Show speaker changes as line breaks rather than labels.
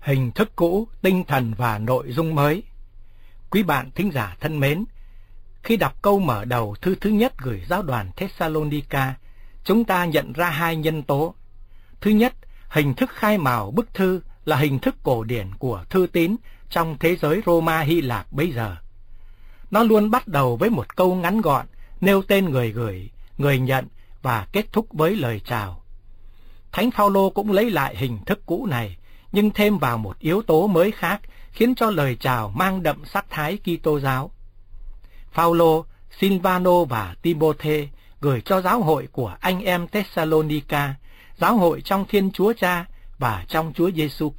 Hình thức cũ, tinh thần và nội dung mới. Quý bạn thính giả thân mến, khi đọc câu mở đầu thư thứ nhất gửi giáo đoàn Thessalonica, chúng ta nhận ra hai nhân tố. Thứ nhất, hình thức khai mào bức thư là hình thức cổ điển của thư tín trong thế giới Roma Hy Lạp bấy giờ. Nó luôn bắt đầu với một câu ngắn gọn, nêu tên người gửi, người nhận và kết thúc với lời chào. Thánh Phaolô cũng lấy lại hình thức cũ này, nhưng thêm vào một yếu tố mới khác, khiến cho lời chào mang đậm sắc thái Kitô giáo. Phaolô, Silvano và Timôthê gửi cho giáo hội của anh em Thessalonica, giáo hội trong Thiên Chúa Cha và trong Chúa Giêsu